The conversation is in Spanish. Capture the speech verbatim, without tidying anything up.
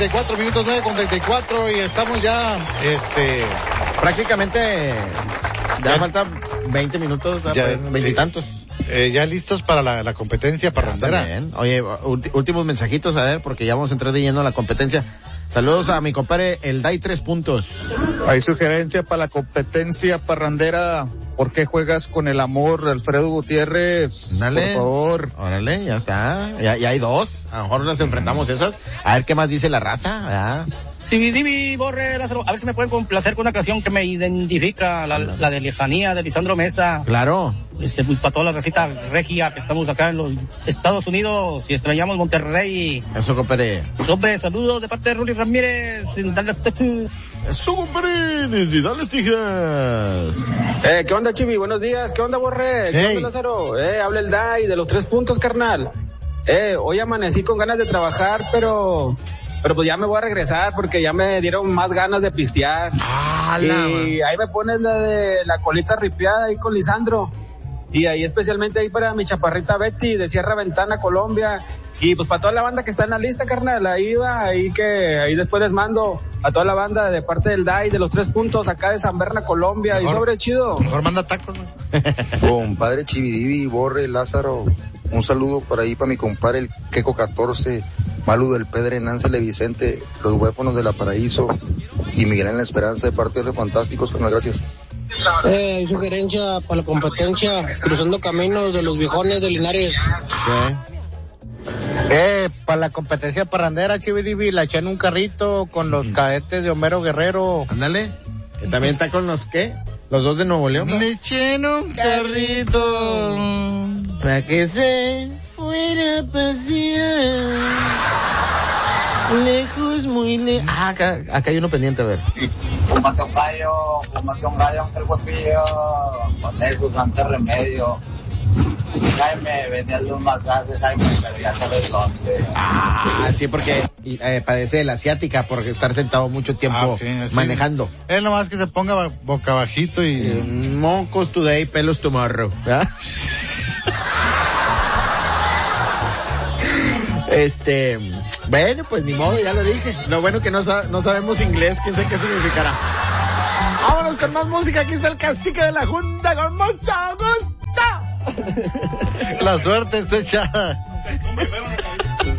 treinta y cuatro minutos, nueve con treinta y cuatro, y estamos ya, este... prácticamente, ya, ya faltan veinte minutos, veintitantos. Sí. Eh, ya listos para la, la competencia parrandera. Ah, Oye, últimos mensajitos, a ver, porque ya vamos a entrar de lleno a la competencia. Saludos a mi compadre, el D A I tres puntos. Hay sugerencia para la competencia parrandera. ¿Por qué juegas con el amor, Alfredo Gutiérrez? Dale. Por favor. Órale, ya está. Ya, ya hay dos. A lo mejor nos enfrentamos esas. A ver qué más dice la raza. ¿Verdad? Sibidibi, Borre, Lázaro, a ver si me pueden complacer con una canción que me identifica, la, la de Lejanía, de Lisandro Mesa. Claro. Este, pues para toda la racita regia que estamos acá en los Estados Unidos y extrañamos Monterrey. Eso, compadre. Pues, hombre, saludos de parte de Ruli Ramírez, dale Eso, compadre, dale tijeras. Eh, ¿qué onda, Chibi? Buenos días. ¿Qué onda, Borre? ¿Qué hey. onda, Lázaro? Eh, habla el D A I de los tres puntos, carnal. Eh, hoy amanecí con ganas de trabajar, pero... Pero pues ya me voy a regresar porque ya me dieron más ganas de pistear. Ah, y la... ahí me pones la de la colita ripiada ahí con Lisandro. Y ahí especialmente ahí para mi chaparrita Betty de Sierra Ventana, Colombia. Y pues para toda la banda que está en la lista, carnal, ahí va, ahí que ahí después les mando a toda la banda de parte del D A I de los tres puntos acá de San Berna, Colombia. Mejor, y sobre chido. Mejor manda tacos, ¿no? Compadre Chividivi, Borre, Lázaro, un saludo por ahí para mi compadre el Queco catorce, Malu del Pedre, Náncele Vicente, los huérfanos de la Paraíso y Miguel en la Esperanza de parte de los Fantásticos, con las gracias. Eh, hay sugerencia para la competencia, cruzando caminos de los viejones de Linares. Sí. Eh, para la competencia parrandera, Chividivi, la eché en un carrito con los cadetes de Homero Guerrero. Ándale. También está con los, ¿qué? Los dos de Nuevo León. Le eché en un carrito para que se fuera a pasear lejos, muy lejos. Ah, acá, acá hay uno pendiente, a ver. Fúmate un gallo, fúmate un gallo, Ángel Guapillo, con eso, santo remedio. Jaime, venías de un masaje, Jaime, pero ya sabes dónde. Ah, sí, porque eh, padece de la asiática por estar sentado mucho tiempo ah, okay, manejando. Es nomás que se ponga boca bajito y... Eh, mocos today, pelos tomorrow, ¿verdad? Este, bueno, pues ni modo, ya lo dije. Lo bueno que no, sa- no sabemos inglés, quién sabe qué significará. Vámonos con más música, aquí está el cacique de la Junta con mucho gusto. La suerte está echada.